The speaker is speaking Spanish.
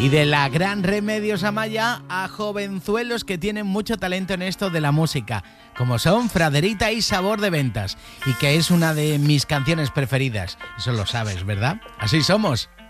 Y de la gran Remedios Amaya a jovenzuelos que tienen mucho talento en esto de la música, como son Fraderita y Sabor de Ventas, y que es una de mis canciones preferidas. Eso lo sabes, ¿verdad? Así somos.